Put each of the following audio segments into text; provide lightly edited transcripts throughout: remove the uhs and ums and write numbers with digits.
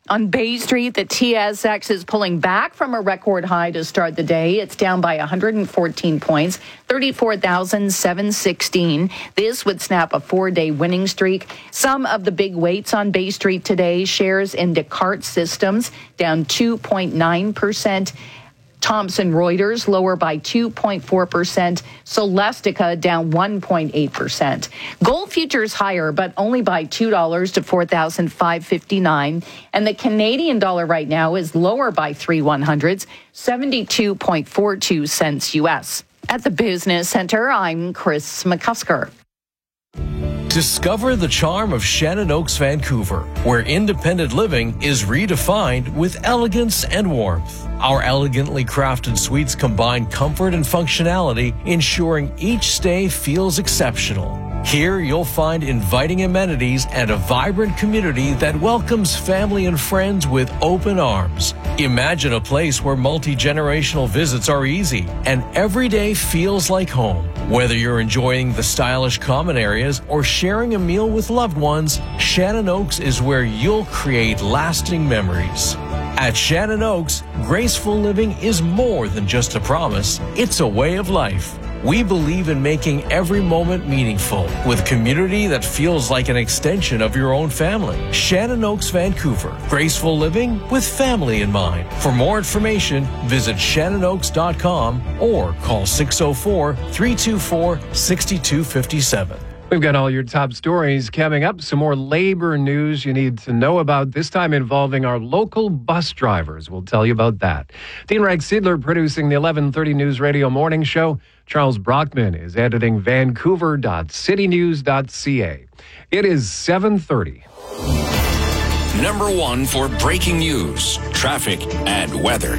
On Bay Street, the TSX is pulling back from a record high to start the day. It's down by 114 points, 34,716. This would snap a 4-day winning streak. Some of the big weights on Bay Street today, shares in Descartes Systems down 2.9%. Thomson Reuters lower by 2.4%. Celestica down 1.8%. Gold futures higher, but only by $2 to $4,559. And the Canadian dollar right now is lower by 3/100ths, 72.42 cents U.S. At the Business Center, I'm Chris McCusker. Discover the charm of Shannon Oaks, Vancouver, where independent living is redefined with elegance and warmth. Our elegantly crafted suites combine comfort and functionality, ensuring each stay feels exceptional. Here you'll find inviting amenities and a vibrant community that welcomes family and friends with open arms. Imagine a place where multi-generational visits are easy and every day feels like home. Whether you're enjoying the stylish common areas or sharing a meal with loved ones, Shannon Oaks is where you'll create lasting memories. At Shannon Oaks, graceful living is more than just a promise, it's a way of life. We believe in making every moment meaningful with community that feels like an extension of your own family. Shannon Oaks, Vancouver. Graceful living with family in mind. For more information, visit shannonoaks.com or call 604-324-6257. We've got all your top stories coming up. Some more labor news you need to know about, this time involving our local bus drivers. We'll tell you about that. Dean Rex Siedler producing the 11:30 News Radio Morning Show. Charles Brockman is editing vancouver.citynews.ca. It is 7:30. Number one for breaking news, traffic, and weather.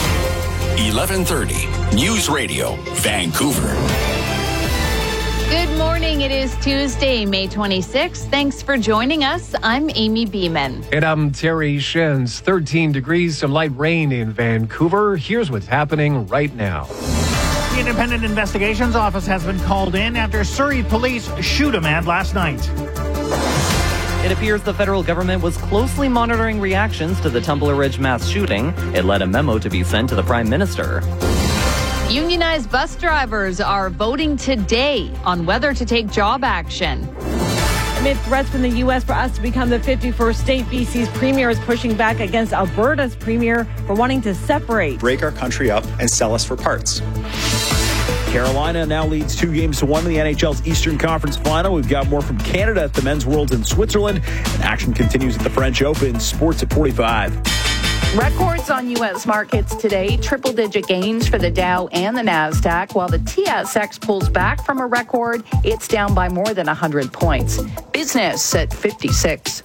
11:30 News Radio, Vancouver. Good morning. It is Tuesday, May 26th. Thanks for joining us. I'm Amy Beeman. And I'm Terry Shins. 13 degrees, some light rain in Vancouver. Here's what's happening right now. The Independent Investigations Office has been called in after Surrey police shoot a man last night. It appears the federal government was closely monitoring reactions to the Tumbler Ridge mass shooting. It led a memo to be sent to the Prime Minister. Unionized bus drivers are voting today on whether to take job action. Amid threats from the U.S. for us to become the 51st state, BC's premier is pushing back against Alberta's premier for wanting to separate. Break our country up and sell us for parts. Carolina now leads 2-1 in the NHL's Eastern Conference Final. We've got more from Canada at the Men's World in Switzerland. And action continues at the French Open. Sports at 45. Records on U.S. markets today, triple-digit gains for the Dow and the NASDAQ, while the TSX pulls back from a record. It's down by more than 100 points. Business at 56.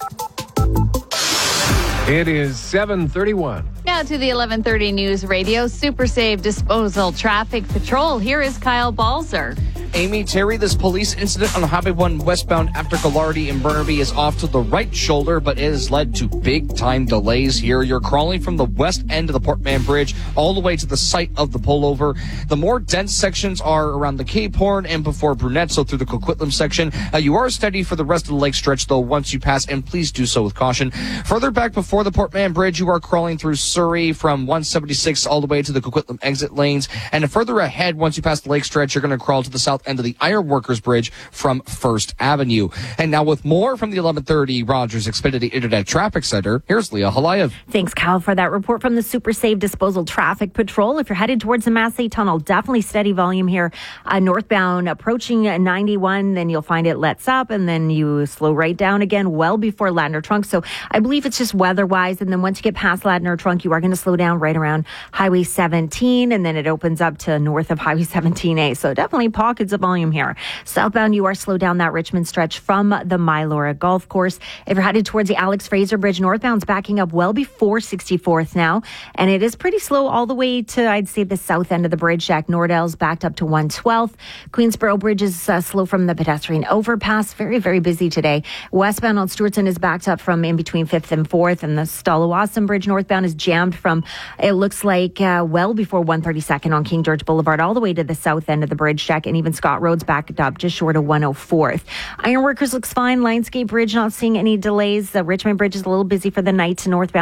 It is 7:31. Now to the 11:30 News Radio Super Save Disposal Traffic Patrol. Here is Kyle Balzer. Amy, Terry, this police incident on Highway 1 westbound after Gallardi in Burnaby is off to the right shoulder, but it has led to big-time delays here. You're crawling from the west end of the Port Mann Bridge all the way to the site of the pullover. The more dense sections are around the Cape Horn and before Brunette, so through the Coquitlam section. You are steady for the rest of the lake stretch, though, once you pass, and please do so with caution. Further back before the Port Mann Bridge, you are crawling through Surrey from 176 all the way to the Coquitlam exit lanes. And further ahead, once you pass the lake stretch, you're going to crawl to the south end of the Ironworkers Bridge from First Avenue. And now with more from the 11:30 Rogers Xfinity Internet Traffic Center, here's Leah Halayev. Thanks, Kyle, for that report from the Super Save Disposal Traffic Patrol. If you're headed towards the Massey Tunnel, definitely steady volume here. Northbound approaching 91, then you'll find it lets up, and then you slow right down again well before Ladner Trunk. So I believe it's just weather-wise, and then once you get past Ladner Trunk, you are going to slow down right around Highway 17, and then it opens up to north of Highway 17A. So definitely pockets of volume here. Southbound, you are slow down that Richmond stretch from the Mylora Golf Course. If you're headed towards the Alex Fraser Bridge, northbound's backing up well before 64th now, and it is pretty slow all the way to, I'd say, the south end of the bridge. Jack Nordell's backed up to 112th. Queensboro Bridge is slow from the pedestrian overpass. Very, very busy today. Westbound on Stewartson is backed up from in between 5th and 4th, and the Stallawasam Bridge northbound is jammed from, it looks like, well before 132nd on King George Boulevard all the way to the south end of the bridge. Jack, and even Scott Road's backed up just short of 104th. Ironworkers looks fine. Lionsgate Bridge not seeing any delays. The Richmond Bridge is a little busy for the night. Northbound